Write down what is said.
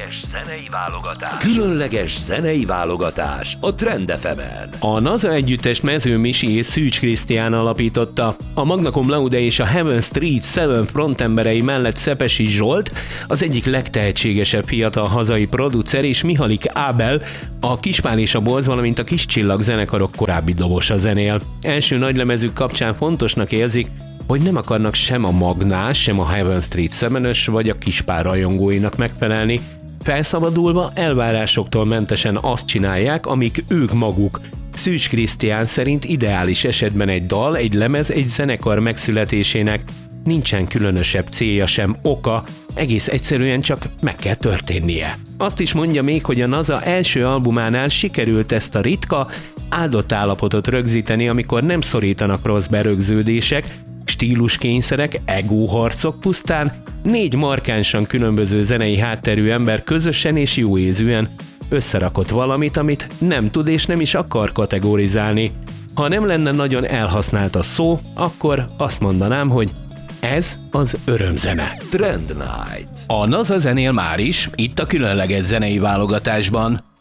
Különleges zenei válogatás a Trend FM-en. A NASA együttes Mező Misi és Szűcs Krisztián alapította. A Magna Cum Laude és a Heaven Street 7 frontemberei mellett Szepesi Zsolt, az egyik legtehetségesebb fiatal hazai producer, és Mihalik Ábel, a Kispál és a Bolz, valamint a Kis Csillag zenekarok korábbi dobosa zenél. Első nagylemezük kapcsán fontosnak érzik, hogy nem akarnak sem a Magnás, sem a Heaven Street 7-ös vagy a Kispál rajongóinak megfelelni. Felszabadulva, elvárásoktól mentesen azt csinálják, amik ők maguk. Szűcs Krisztián szerint ideális esetben egy dal, egy lemez, egy zenekar megszületésének nincsen különösebb célja sem oka, egész egyszerűen csak meg kell történnie. Azt is mondja még, hogy a NASA első albumánál sikerült ezt a ritka, áldott állapotot rögzíteni, amikor nem szorítanak rossz berögződések, stíluskényszerek, egóharcok, pusztán 4 markánsan különböző zenei hátterű ember közösen és jóézűen összerakott valamit, amit nem tud és nem is akar kategorizálni. Ha nem lenne nagyon elhasznált a szó, akkor azt mondanám, hogy ez az örömzene. Trend Night. A NASA zenél már is, itt a különleges zenei válogatásban.